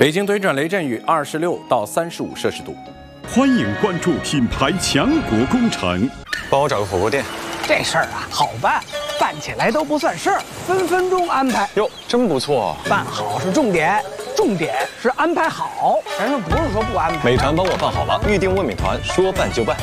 北京多云转雷阵雨，26到35摄氏度。 欢迎关注品牌强国工程。 帮我找个火锅店。 这事儿啊，好办，办起来都不算事儿，分分钟安排。 哟，真不错。 办好是重点，重点是安排好。咱们不是说不安排。 美团帮我办好了，预定问美团，说办就办。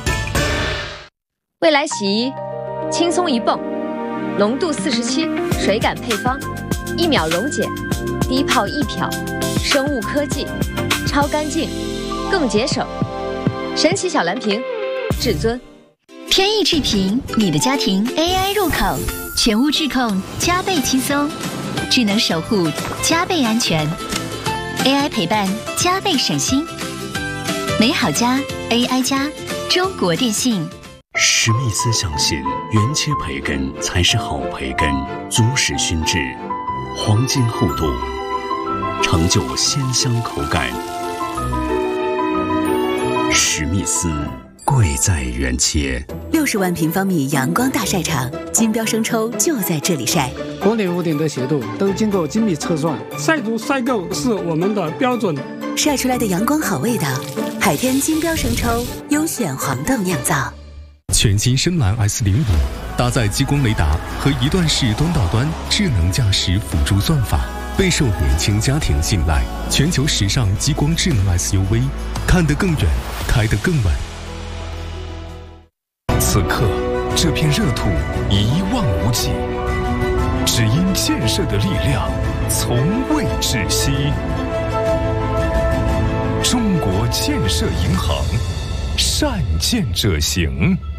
未来洗衣，轻松一泵，浓度47，水感配方，1秒溶解，低泡易漂，生物科技，超干净，更节省。神奇小蓝瓶，至尊。 天翼智屏，你的家庭 AI 入口，全屋智控加倍轻松，智能守护加倍安全 ，AI 陪伴加倍省心。美好家 AI 家，中国电信。 史密斯相信，原切培根才是好培根，足实熏制，黄金厚度，成就鲜香口感。史密斯，贵在原切。 60万平方米阳光大晒场，金标生抽就在这里晒。 国内屋顶的斜度都经过精密测算，晒足晒够是我们的标准。 晒出来的阳光好味道，海天金标生抽优选黄豆酿造。 全新深蓝 S05，搭载激光雷达和一段式端到端智能驾驶辅助算法，备受年轻家庭信赖。全球时尚激光智能 SUV， 看得更远，开得更稳。此刻，这片热土一望无际，只因建设的力量从未止息。中国建设银行，善建者行。